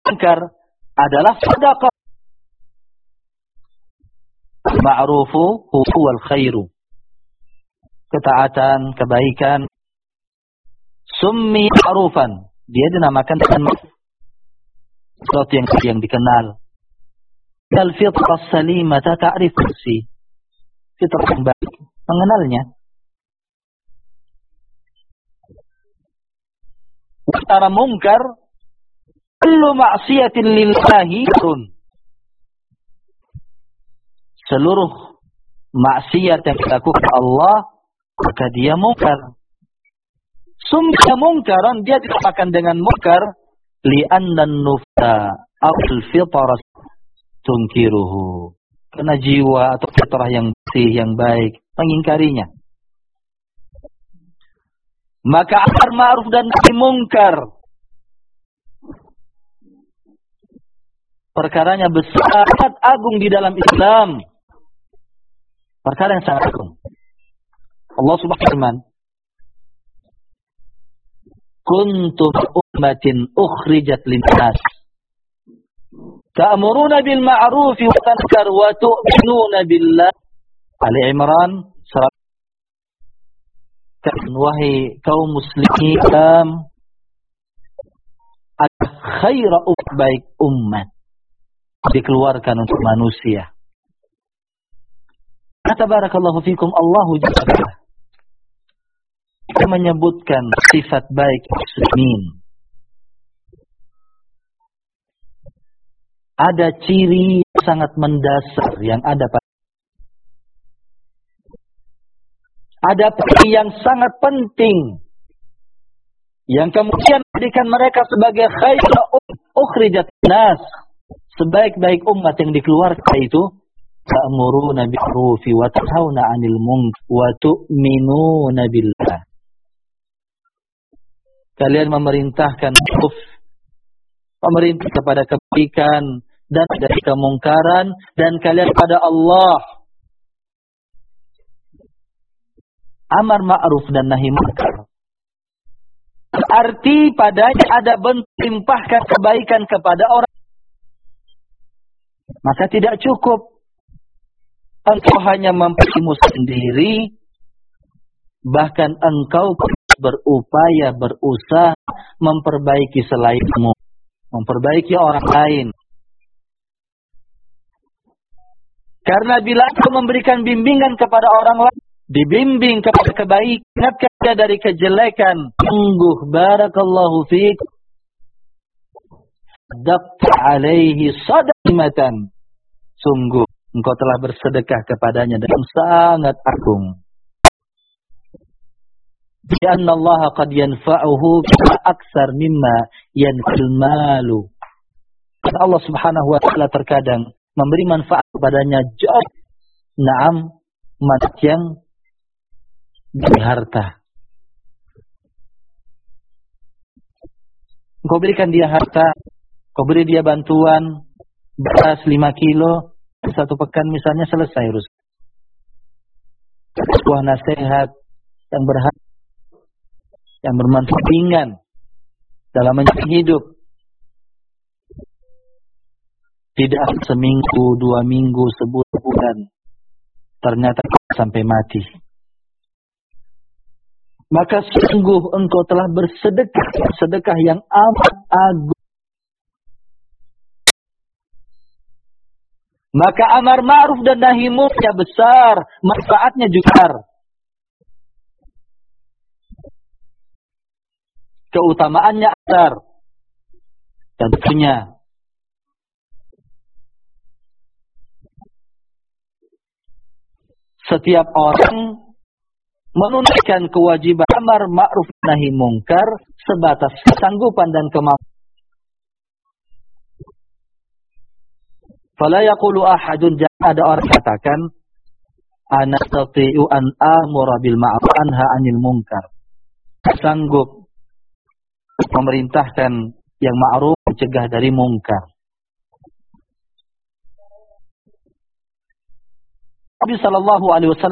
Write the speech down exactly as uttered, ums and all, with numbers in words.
munkar adalah sedekah. Ma'rufu huwal khairu. Ketaatan, kebaikan. Summi ma'rufan. Dia dinamakan dengan sesuatu yang, yang dikenal. Al-fitrah salimah ta'rif si. Fitrah yang baik mengenalnya. Antara mungkar, kullu ma'siyatin lillahi run. Seluruh maksiat yang dilakukan Allah, maka dia mungkar. Summa mungkaran, dia dinamakan dengan mungkar li'anna an-nufsa al-fitrah tunkiruhu. Karena jiwa atau fitrah yang bersih, yang baik mengingkarinya. Maka amar ma'ruf dan nahi mungkar perkaranya besar, sangat agung di dalam Islam. Perkara yang sangat agung. Allah Subhanahu wa taala, kuntum ummatin ukhrijat lin-nas ta'muruna bil ma'ruf wa tanhauna wa tu'minuna billah. Ali Imran surat. Wahai kaum muslimin, ada khaira baik umat dikeluarkan untuk manusia. Tabarakallahu fikum. Allahu jalla kita menyebutkan sifat baik muslimin. Ada ciri sangat mendasar yang ada pada ada ciri yang sangat penting yang kemudian menjadikan mereka sebagai khaira ukhrijat nas, sebaik-baik umat yang dikeluarkan itu ta'muruna bil ma'rufi wa tanhauna 'anil munkar wa tu'minuna billah. Kalian memerintahkan ma'ruf, pemerintah kepada kebaikan dan dari kemungkaran, dan kalian pada Allah. Amar ma'ruf dan nahi munkar arti padanya ada bentuk limpahkan kebaikan kepada orang. Maka tidak cukup engkau hanya mempersimu sendiri, bahkan engkau berupaya, berusaha memperbaiki selainmu, memperbaiki orang lain. Karena bila engkau memberikan bimbingan kepada orang lain, dibimbing kepada kebaikan, ingatkan dia dari kejelekan, sungguh barakallahu fiik daqta alaihi sadaqatan, sungguh engkau telah bersedekah kepadanya dengan sangat agung. Karena Allah qad yanfa'uhu aktsar mimma yanfa'ul malu. Karena Allah Subhanahu wa taala terkadang memberi manfaat kepadanya jauh na'am manfaat yang dari harta. Engkau berikan dia harta, kau beri dia bantuan beras lima kilo, satu pekan misalnya selesai urus. Sebuah nasihat yang berharga, yang bermanfaat ringan dalam menjalani hidup. Tidak seminggu, dua minggu, sebulan, ternyata sampai mati. Maka sungguh engkau telah bersedekah, sedekah yang amat agung. Maka amar ma'ruf dan nahi munkar besar, manfaatnya juga. Keutamaannya besar. Dan tentunya setiap orang menunaikan kewajiban amar ma'ruf nahi munkar sebatas kesanggupan dan kemampuan. Fala yaqulu ahadun, jangan ada orang katakan ana tati'u an amura bil ma'ruf anha 'anil munkar. Sanggup memerintahkan yang ma'ruf, mencegah dari munkar. Nabi sallallahu alaihi wasallam